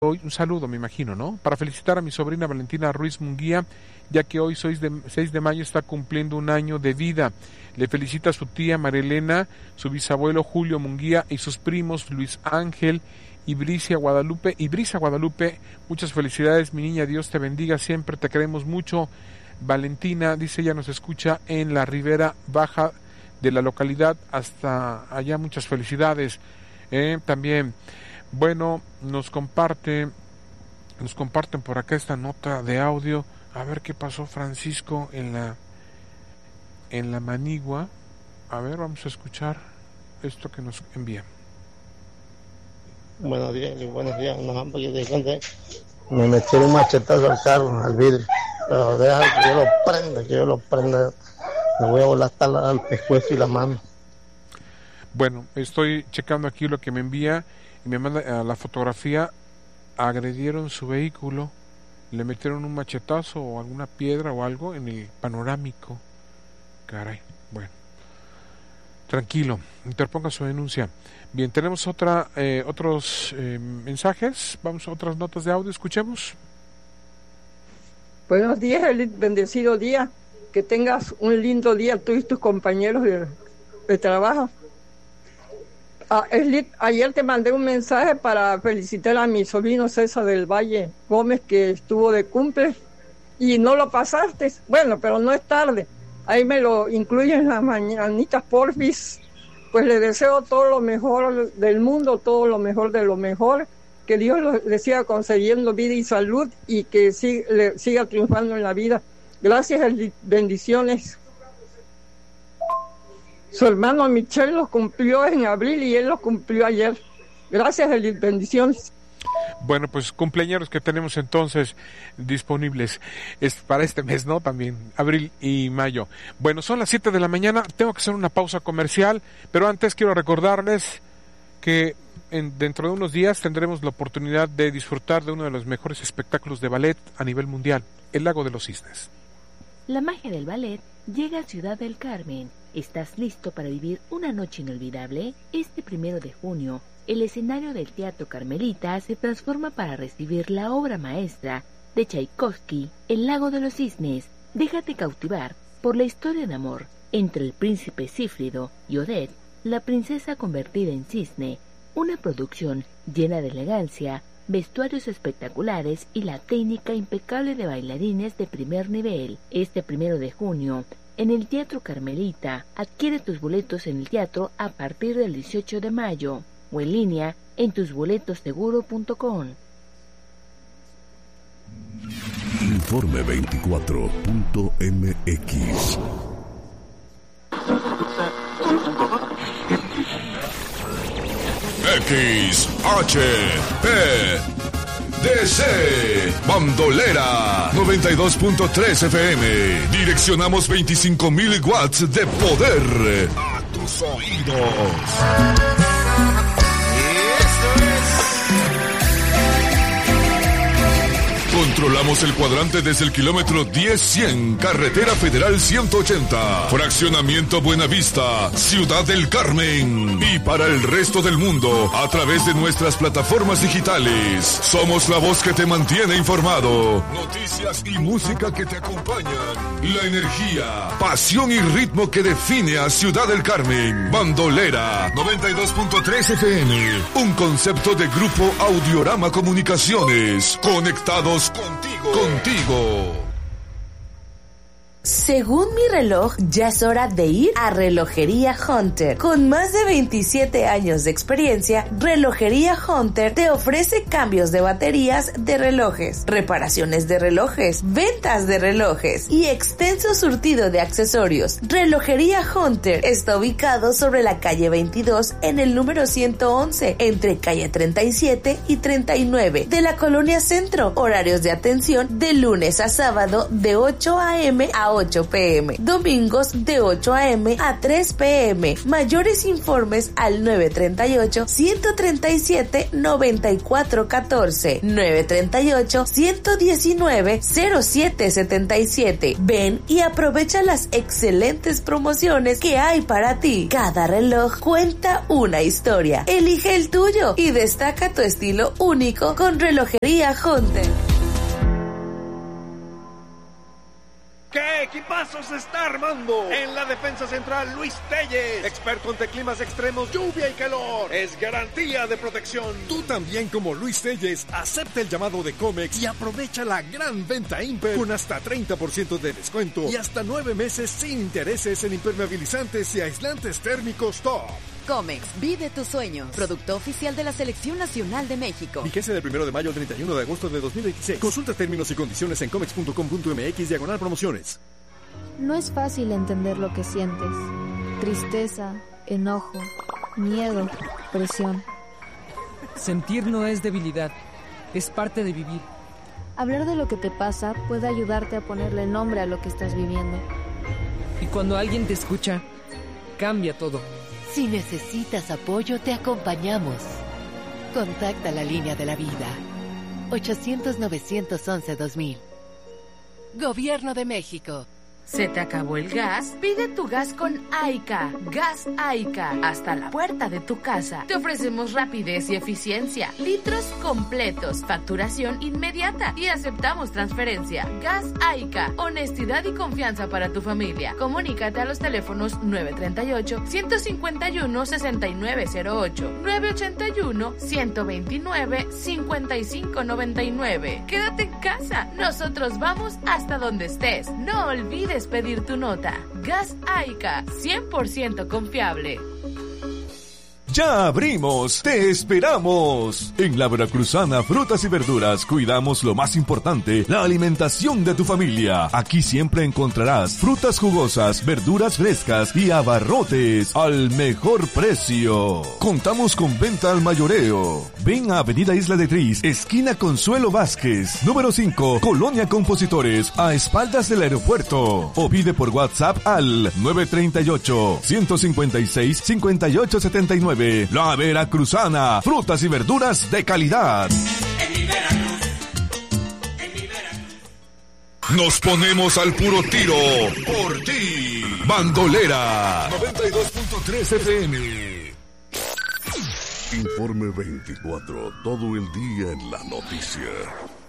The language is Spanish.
Hoy un saludo, me imagino, ¿no? Para felicitar a mi sobrina Valentina Ruiz Munguía, ya que hoy 6 de mayo está cumpliendo un año de vida. Le felicita a su tía Marilena, su bisabuelo Julio Munguía y sus primos Luis Ángel y Brisa Guadalupe. Muchas felicidades, mi niña, Dios te bendiga, siempre te queremos mucho. Valentina, dice, ella nos escucha en la Ribera Baja de la localidad, hasta allá, muchas felicidades. También, bueno, nos comparten por acá esta nota de audio. A ver qué pasó, Francisco, en la Manigua. A ver, vamos a escuchar esto que nos envía. Buenos días. Me metieron un machetazo al carro, al vidrio. Pero deja que yo lo prenda. Me voy a volar hasta al pescuezo y la mano. Bueno, estoy checando aquí lo que me envía y me manda la fotografía. Agredieron su vehículo, le metieron un machetazo o alguna piedra o algo en el panorámico. Caray, bueno. Tranquilo, interponga su denuncia. Bien, tenemos otros mensajes. Vamos a otras notas de audio, escuchemos. Buenos días, el bendecido día. Que tengas un lindo día tú y tus compañeros de trabajo. Ayer te mandé un mensaje para felicitar a mi sobrino César del Valle Gómez, que estuvo de cumple y no lo pasaste. Bueno, pero no es tarde. Ahí me lo incluyen en las mañanitas, porfis. Pues le deseo todo lo mejor del mundo, todo lo mejor de lo mejor. Que Dios le siga concediendo vida y salud y que le siga triunfando en la vida. Gracias, bendiciones. Su hermano Michel los cumplió en abril y él los cumplió ayer. Gracias, bendiciones. Bueno, pues cumpleañeros que tenemos entonces disponibles para este mes, ¿no? También, abril y mayo. Bueno, son las 7 de la mañana, tengo que hacer una pausa comercial, pero antes quiero recordarles que dentro de unos días tendremos la oportunidad de disfrutar de uno de los mejores espectáculos de ballet a nivel mundial, el Lago de los Cisnes. La magia del ballet llega a Ciudad del Carmen. ¿Estás listo para vivir una noche inolvidable? Este 1 de junio, el escenario del Teatro Carmelita se transforma para recibir la obra maestra de Tchaikovsky, El Lago de los Cisnes. Déjate cautivar por la historia de amor entre el príncipe Cífrido y Odette, la princesa convertida en cisne. Una producción llena de elegancia, vestuarios espectaculares y la técnica impecable de bailarines de primer nivel. Este 1 de junio, en el Teatro Carmelita, adquiere tus boletos en el teatro a partir del 18 de mayo o en línea en tusboletoseguro.com. Informe 24.mx. XHPDC Bandolera 92.3 FM. Direccionamos 25,000 watts de poder a tus oídos. Controlamos el cuadrante desde el kilómetro 10-100, Carretera Federal 180, Fraccionamiento Buenavista, Ciudad del Carmen. Y para el resto del mundo, a través de nuestras plataformas digitales. Somos la voz que te mantiene informado. Noticias y música que te acompañan. La energía, pasión y ritmo que define a Ciudad del Carmen. Bandolera 92.3 FM. Un concepto de Grupo Audiorama Comunicaciones. Conectados contigo. Según mi reloj, ya es hora de ir a Relojería Hunter. Con más de 27 años de experiencia, Relojería Hunter te ofrece cambios de baterías de relojes, reparaciones de relojes, ventas de relojes y extenso surtido de accesorios. Relojería Hunter está ubicado sobre la calle 22 en el número 111, entre calle 37 y 39 de la Colonia Centro. Horarios de atención de lunes a sábado de 8 a.m. a a 8 p.m. Domingos de 8 a.m. a 3 p.m. Mayores informes al 938-137-9414. 938-119-0777. Ven y aprovecha las excelentes promociones que hay para ti. Cada reloj cuenta una historia. Elige el tuyo y destaca tu estilo único con Relojería Hunter. ¿Qué equipazo se está armando? En la defensa central, Luis Telles, experto ante climas extremos, lluvia y calor. Es garantía de protección. Tú también, como Luis Telles, acepta el llamado de Comex y aprovecha la gran venta Imper con hasta 30% de descuento y hasta 9 meses sin intereses en impermeabilizantes y aislantes térmicos top. Comex, vive tus sueños. Producto oficial de la Selección Nacional de México. Vigencia del 1 de mayo al 31 de agosto de 2026. Consulta términos y condiciones en comex.com.mx/promociones. No es fácil entender lo que sientes. Tristeza, enojo, miedo, presión. Sentir no es debilidad, es parte de vivir. Hablar de lo que te pasa puede ayudarte a ponerle nombre a lo que estás viviendo. Y cuando alguien te escucha, cambia todo. Si necesitas apoyo, te acompañamos. Contacta la línea de la vida. 800-911-2000. Gobierno de México. ¿Se te acabó el gas? Pide tu gas con Aica. Gas Aica. Hasta la puerta de tu casa. Te ofrecemos rapidez y eficiencia. Litros completos. Facturación inmediata. Y aceptamos transferencia. Gas Aica. Honestidad y confianza para tu familia. Comunícate a los teléfonos 938-151-6908. 981-129-5599. Quédate en casa. Nosotros vamos hasta donde estés. No olvides pedir tu nota. Gas Aica, 100% confiable. ¡Ya abrimos! ¡Te esperamos! En la Veracruzana Frutas y Verduras cuidamos lo más importante, la alimentación de tu familia. Aquí siempre encontrarás frutas jugosas, verduras frescas y abarrotes al mejor precio. Contamos con venta al mayoreo. Ven a Avenida Isla de Tris, esquina Consuelo Vázquez, número 5, Colonia Compositores, a espaldas del aeropuerto. O pide por WhatsApp al 938-156-5879. La Veracruzana, frutas y verduras de calidad. Nos ponemos al puro tiro por ti. Bandolera 92.3 FM. Informe 24, todo el día en la noticia.